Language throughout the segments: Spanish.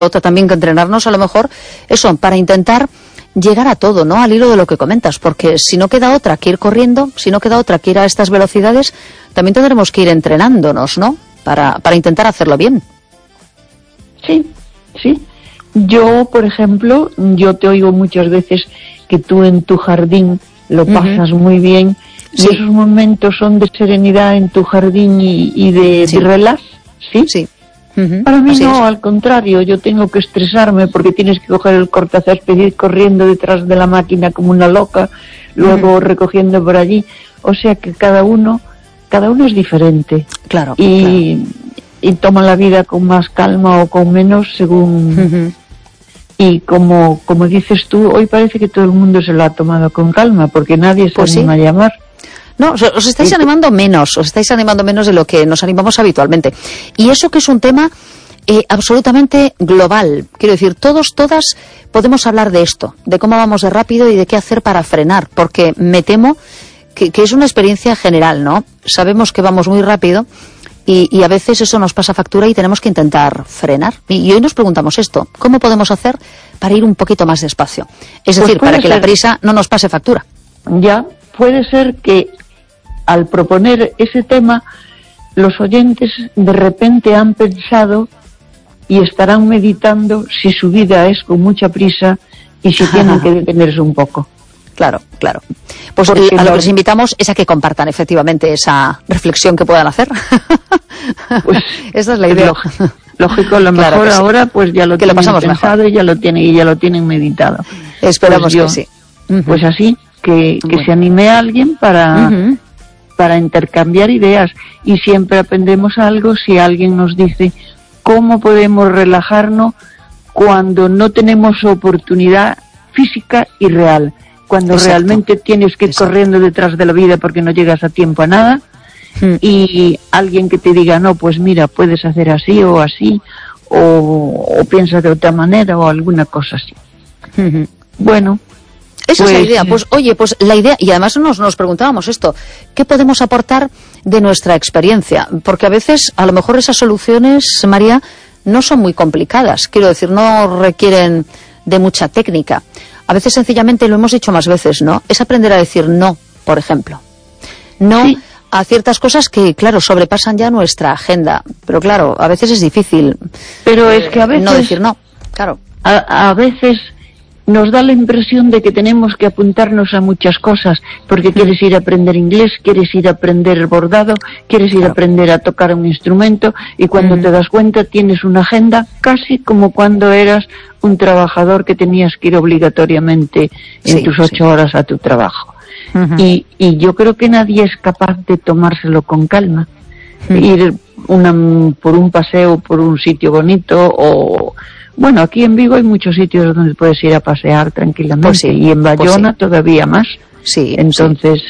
otra también que entrenarnos a lo mejor, eso, para intentar llegar a todo, ¿no? Al hilo de lo que comentas, porque si no queda otra que ir corriendo, si no queda otra que ir a estas velocidades, también tendremos que ir entrenándonos, ¿no? Para intentar hacerlo bien. Sí, sí. Yo, por ejemplo, yo te oigo muchas veces que tú en tu jardín lo pasas muy bien, y esos momentos son de serenidad en tu jardín y de relax, ¿sí? Sí. Para mí Así no, es. al contrario, yo tengo que estresarme porque tienes que coger el cortacésped y ir corriendo detrás de la máquina como una loca, luego recogiendo por allí, o sea que cada uno es diferente. Claro. Y toma la vida con más calma o con menos según... Y como dices tú, hoy parece que todo el mundo se lo ha tomado con calma porque nadie se anima a llamar. No, os estáis animando menos de lo que nos animamos habitualmente. Y eso que es un tema absolutamente global. Quiero decir, todas podemos hablar de esto, de cómo vamos de rápido y de qué hacer para frenar, porque me temo que es una experiencia general, ¿no? Sabemos que vamos muy rápido y a veces eso nos pasa factura y tenemos que intentar frenar. Y hoy nos preguntamos esto, ¿cómo podemos hacer para ir un poquito más despacio? Es decir, para que la prisa no nos pase factura. Ya, puede ser que al proponer ese tema, los oyentes de repente han pensado y estarán meditando si su vida es con mucha prisa y si tienen que detenerse un poco. Claro. Pues a lo que les invitamos es a que compartan efectivamente esa reflexión que puedan hacer. Pues esa es la idea. Lógico, lo mejor sí. Ahora pues ya lo que tienen lo pasamos pensado mejor. y ya lo tienen meditado. Esperamos que sí. Pues así, que se anime a alguien para intercambiar ideas, y siempre aprendemos algo si alguien nos dice cómo podemos relajarnos cuando no tenemos oportunidad física y real, cuando realmente tienes que ir corriendo detrás de la vida porque no llegas a tiempo a nada, y alguien que te diga, no, pues mira, puedes hacer así, o piensa de otra manera, o alguna cosa así. Bueno, esa es la idea. Pues oye, pues la idea, y además nos preguntábamos esto, ¿qué podemos aportar de nuestra experiencia? Porque a veces, a lo mejor esas soluciones, María, no son muy complicadas, quiero decir, no requieren de mucha técnica. A veces sencillamente, lo hemos dicho más veces, ¿no? Es aprender a decir no, por ejemplo. No a ciertas cosas que, claro, sobrepasan ya nuestra agenda. Pero claro, a veces es difícil. Pero es que a veces... no decir no, claro. A veces nos da la impresión de que tenemos que apuntarnos a muchas cosas, porque quieres ir a aprender inglés, quieres ir a aprender bordado, quieres ir a aprender a tocar un instrumento, y cuando te das cuenta tienes una agenda casi como cuando eras un trabajador que tenías que ir obligatoriamente en tus 8 horas a tu trabajo. Y yo creo que nadie es capaz de tomárselo con calma. Ir por un paseo, por un sitio bonito, o... Bueno, aquí en Vigo hay muchos sitios donde puedes ir a pasear tranquilamente, y en Bayona todavía más. Sí. Entonces,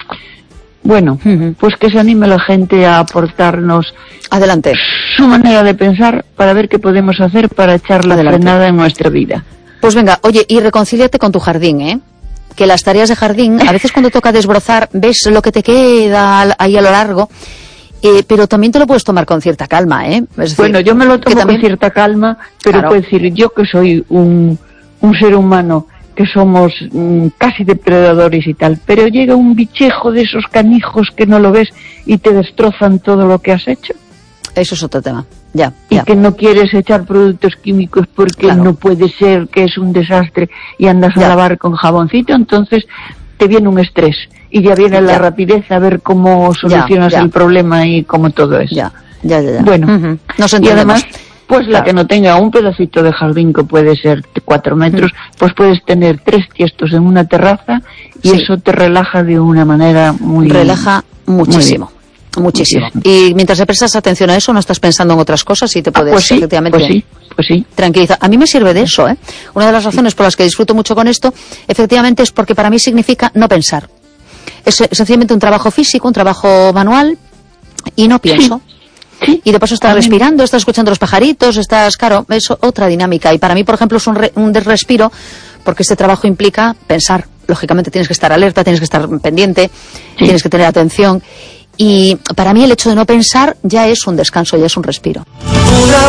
bueno, pues que se anime la gente a aportarnos adelante su manera de pensar para ver qué podemos hacer para echar la frenada en nuestra vida. Pues venga, oye, y reconcíliate con tu jardín, ¿eh? Que las tareas de jardín, a veces cuando toca desbrozar, ves lo que te queda ahí a lo largo, pero también te lo puedes tomar con cierta calma, ¿eh? Es decir, bueno, yo me lo tomo con cierta calma, pero puedo decir, yo que soy un ser humano, que somos casi depredadores y tal, pero llega un bichejo de esos canijos que no lo ves y te destrozan todo lo que has hecho. Eso es otro tema, ya. Y que no quieres echar productos químicos porque no puede ser, que es un desastre, y andas a lavar con jaboncito, entonces te viene un estrés, y ya viene la rapidez a ver cómo solucionas el problema y cómo todo eso. Ya. Bueno, y además, pues la que no tenga un pedacito de jardín, que puede ser 4 metros, pues puedes tener 3 tiestos en una terraza, y eso te relaja de una manera muy... Relaja muchísimo. Muchísimo. Y mientras le prestas atención a eso, no estás pensando en otras cosas y te puedes efectivamente tranquilizar. A mí me sirve de eso, ¿eh? Una de las razones por las que disfruto mucho con esto, efectivamente, es porque para mí significa no pensar. Es sencillamente un trabajo físico, un trabajo manual, y no pienso. Y de paso estás respirando, estás escuchando los pajaritos, claro, es otra dinámica. Y para mí, por ejemplo, es un respiro, porque este trabajo implica pensar. Lógicamente tienes que estar alerta, tienes que estar pendiente, tienes que tener atención. Y para mí el hecho de no pensar ya es un descanso, ya es un respiro.